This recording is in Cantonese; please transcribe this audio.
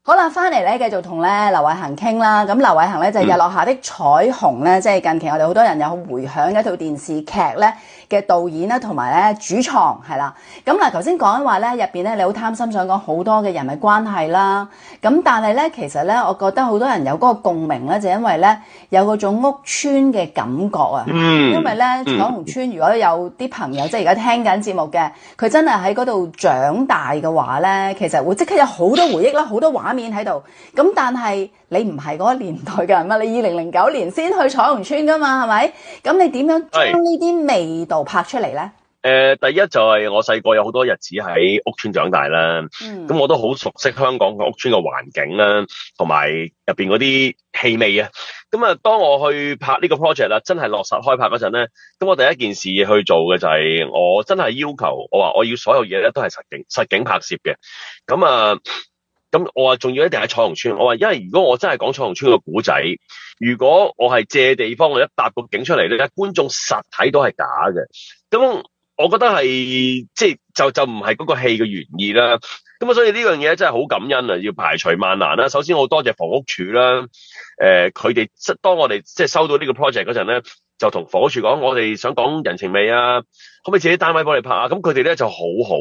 好啦，翻嚟咧，繼續同咧劉偉恒傾啦。咁劉偉恒咧就係《日落下的彩虹》咧，即係近期我哋好多人有回響嘅一套電視劇咧嘅導演啦，同埋咧主創係啦。咁嗱，頭先講話咧入邊咧，你好貪心，想講好多嘅人物關係啦。咁但係咧，其實咧，我覺得好多人有嗰個共鳴咧，就因為咧有嗰種屋村嘅感覺啊。因為咧彩虹村如果有啲朋友即係而家聽緊節目嘅，佢真係喺嗰度長大嘅話咧，其實會即刻有好多回憶啦，好多畫面喺度。咁但係你唔係嗰個年代嘅人嘛，你2009年先去彩虹村噶嘛，係咪？咁你點樣將呢啲味道拍出嚟咧？ 第一就係我細個有好多日子喺屋村長大啦，咁我都好熟悉香港嘅屋村嘅環境啦，同埋入邊嗰啲氣味啊。咁啊，當我去拍呢個 project 啦，真係落實開拍嗰陣咧，咁我第一件事去做嘅就係我真係要求，我話我要所有嘢咧都係實景拍攝嘅。咁我話仲要一定喺彩虹村，我話因為如果我真係講彩虹村個古仔，如果我係借地方我一搭個景出嚟咧，觀眾實睇到係假嘅。咁我覺得係即係就唔係嗰個戲嘅原意啦。咁啊，所以呢樣嘢真係好感恩啊，要排除萬難啦。首先我多謝房屋署啦，佢哋當我哋即係收到呢個 project 嗰陣咧，就同房屋署講，我哋想講人情味啊，可唔可以自己單位幫你拍啊？咁佢哋咧就好好。